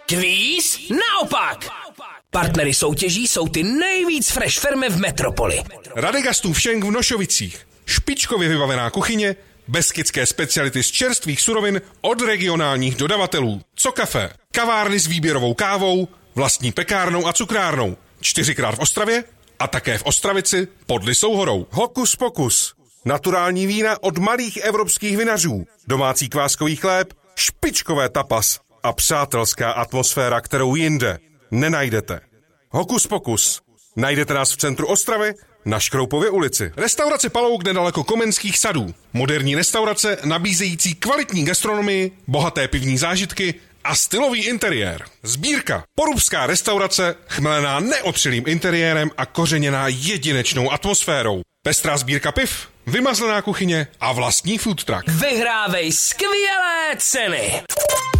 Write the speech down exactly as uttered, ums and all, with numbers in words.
Kvíz naopak! Partnery soutěží jsou ty nejvíc fresh firmy v metropoli. Radegastův šenk v Nošovicích. Špičkově vybavená kuchyně, beskydské speciality z čerstvých surovin od regionálních dodavatelů. Co kafe, kavárny s výběrovou kávou, vlastní pekárnou a cukrárnou. Čtyřikrát v Ostravě a také v Ostravici pod Lisou horou. Hokus pokus. Naturální vína od malých evropských vinařů. Domácí kváskový chléb, špičkové tapas a přátelská atmosféra, kterou jinde nenajdete. Hokus pokus. Najdete nás v centru Ostravy na Škroupově ulici. Restaurace Palouk nedaleko Komenských sadů. Moderní restaurace nabízející kvalitní gastronomii, bohaté pivní zážitky a stylový interiér. Sbírka. Porubská restaurace, chmelená neotřelým interiérem a kořeněná jedinečnou atmosférou. Pestrá sbírka piv, vymazlená kuchyně a vlastní food truck. Vyhrávej skvělé ceny!